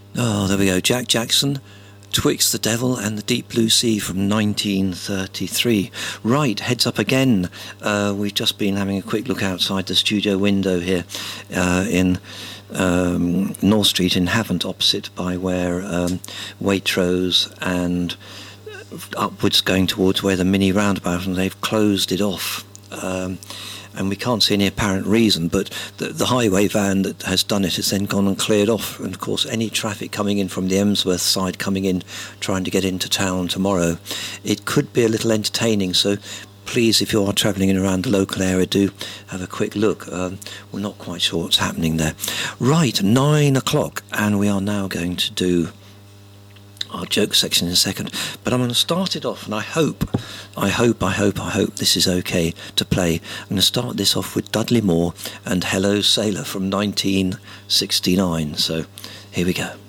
Oh, there we go. Jack Jackson, Twixt the Devil and the Deep Blue Sea from 1933. Right, heads up again. We've just been having a quick look outside the studio window here in North Street in Havant, opposite by where Waitrose and upwards going towards where the mini roundabout, and they've closed it off. And we can't see any apparent reason, but the highway van that has done it has then gone and cleared off. And of course, any traffic coming in from the Emsworth side, coming in, trying to get into town tomorrow, it could be a little entertaining. So please, if you are travelling in around the local area, do have a quick look. We're not quite sure what's happening there. Right, 9 o'clock, and we are now going to do our joke section in a second, but I'm going to start it off, and I hope this is okay to play. I'm going to start this off with Dudley Moore and Hello Sailor from 1969, so here we go.